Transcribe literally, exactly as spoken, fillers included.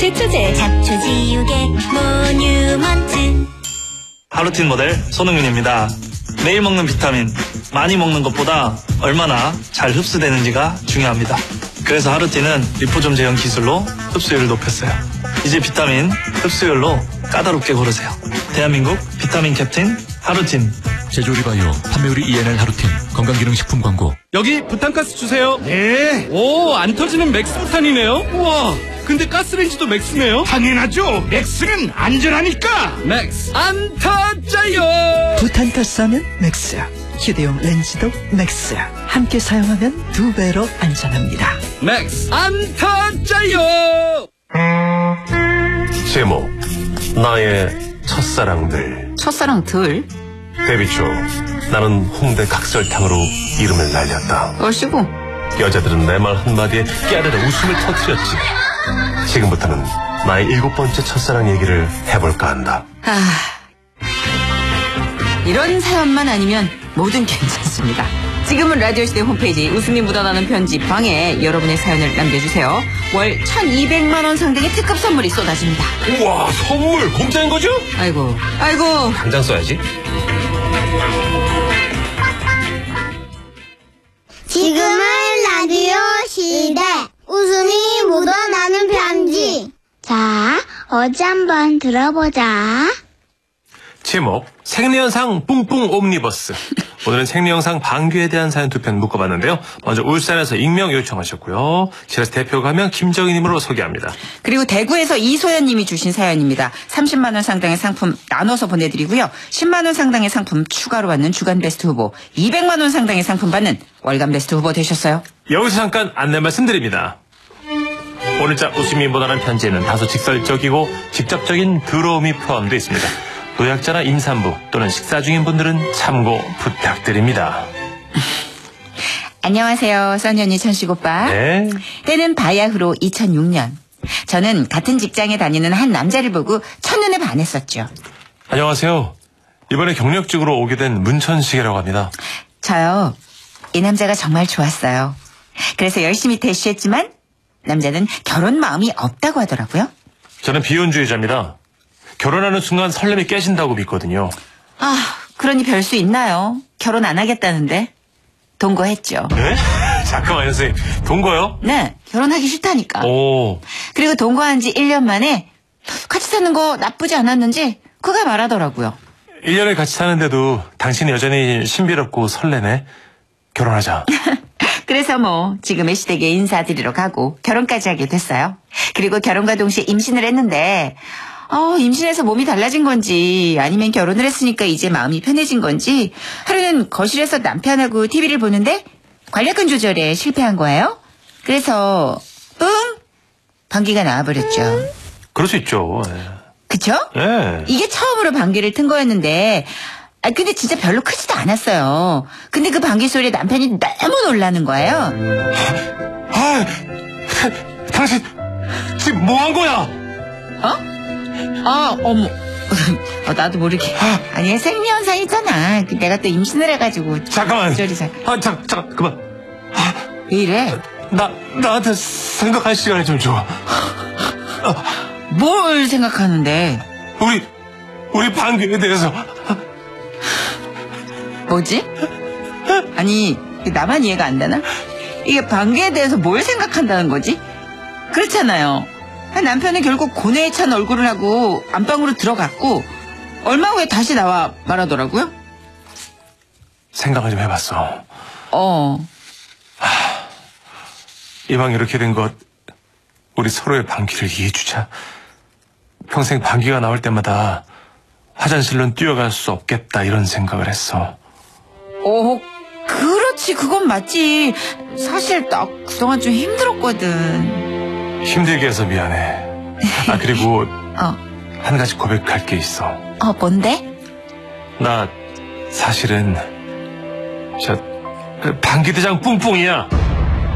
맥스 초제 잡초 지우개 모뉴먼트. 하루틴 모델 손흥민입니다. 매일 먹는 비타민, 많이 먹는 것보다 얼마나 잘 흡수되는지가 중요합니다. 그래서 하루틴은 리포좀 제형 기술로 흡수율을 높였어요. 이제 비타민 흡수율로 까다롭게 고르세요. 대한민국 비타민 캡틴 하루틴. 제조리 바이오, 판매율이 이엔엘 하루틴, 건강기능식품 광고. 여기 부탄가스 주세요. 네. 오, 안 터지는 맥스 부탄이네요. 우와, 근데 가스레인지도 맥스네요. 당연하죠. 맥스는 안전하니까. 맥스 안 터져요. 부탄가스 하면 맥스야. 휴대용 렌즈도 맥스야. 함께 사용하면 두 배로 안전합니다. 맥스 안 터져요. 제목, 나의 첫사랑들. 첫사랑들? 데뷔 초 나는 홍대 각설탕으로 이름을 날렸다. 얼씨구. 여자들은 내 말 한마디에 깨르르 웃음을 터뜨렸지. 지금부터는 나의 일곱 번째 첫사랑 얘기를 해볼까 한다. 아, 이런 사연만 아니면 뭐든 괜찮습니다. 지금은 라디오시대 홈페이지 웃음이 묻어나는 편지방에 여러분의 사연을 남겨주세요. 월 천이백만 원 상당의 특급 선물이 쏟아집니다. 우와, 선물 공짜인 거죠? 아이고, 아이고. 당장 써야지. 지금은 라디오 시대 웃음이 묻어나는 편지. 자, 어제 한번 들어보자. 제목, 생리현상 뿡뿡 옴니버스. 오늘은 생리현상 방귀에 대한 사연 두 편 묶어봤는데요. 먼저 울산에서 익명 요청하셨고요. 지라스 대표 가명 김정희님으로 소개합니다. 그리고 대구에서 이소연님이 주신 사연입니다. 삼십만 원 상당의 상품 나눠서 보내드리고요. 십만 원 상당의 상품 추가로 받는 주간 베스트 후보, 이백만 원 상당의 상품 받는 월간 베스트 후보 되셨어요. 여기서 잠깐 안내 말씀드립니다. 오늘자 웃음이 묻어나는 편지에는 다소 직설적이고 직접적인 더러움이 포함되어 있습니다. 노약자나 임산부 또는 식사 중인 분들은 참고 부탁드립니다. 안녕하세요. 써니언니 천식 오빠. 네. 때는 바야흐로 이천육 년. 저는 같은 직장에 다니는 한 남자를 보고 첫눈에 반했었죠. 안녕하세요. 이번에 경력직으로 오게 된 문천식이라고 합니다. 저요. 이 남자가 정말 좋았어요. 그래서 열심히 대시했지만 남자는 결혼 마음이 없다고 하더라고요. 저는 비혼주의자입니다. 결혼하는 순간 설렘이 깨진다고 믿거든요. 아, 그러니 별 수 있나요? 결혼 안 하겠다는데. 동거했죠. 네? 잠깐만요, 선생님. 동거요? 네, 결혼하기 싫다니까. 오. 그리고 동거한 지 일 년 만에 같이 사는 거 나쁘지 않았는지 그가 말하더라고요. 일 년을 같이 사는데도 당신은 여전히 신비롭고 설레네. 결혼하자. 그래서 뭐 지금의 시댁에 인사드리러 가고 결혼까지 하게 됐어요. 그리고 결혼과 동시에 임신을 했는데 어, 임신해서 몸이 달라진 건지 아니면 결혼을 했으니까 이제 마음이 편해진 건지 하루는 거실에서 남편하고 티비를 보는데 관략근 조절에 실패한 거예요. 그래서 뿡! 방귀가 나와버렸죠. 그럴 수 있죠. 그쵸? 네. 이게 처음으로 방귀를 튼 거였는데 아 근데 진짜 별로 크지도 않았어요. 근데 그 방귀 소리에 남편이 너무 놀라는 거예요. 아, 당신 지금 뭐 한 거야? 어? 아, 어머. 어, 나도 모르게. 아니, 생리현상이잖아. 내가 또 임신을 해가지고. 잠깐만. 잘... 아, 잠, 잠깐, 그만. 아, 왜 이래? 나, 나한테 생각할 시간을 좀 줘. 어. 뭘 생각하는데? 우리, 우리 방귀에 대해서. 뭐지? 아니, 나만 이해가 안 되나? 이게 방귀에 대해서 뭘 생각한다는 거지? 그렇잖아요. 남편은 결국 고뇌에 찬 얼굴을 하고 안방으로 들어갔고 얼마 후에 다시 나와 말하더라고요. 생각을 좀 해봤어. 어. 하, 이왕 이렇게 된 것 우리 서로의 방귀를 이해해주자. 평생 방귀가 나올 때마다 화장실로는 뛰어갈 수 없겠다 이런 생각을 했어. 어, 그렇지. 그건 맞지. 사실 나 그동안 좀 힘들었거든. 힘들게 해서 미안해. 아, 그리고 어. 한 가지 고백할 게 있어. 어, 뭔데? 나 사실은 저 방귀대장 뿡뿡이야.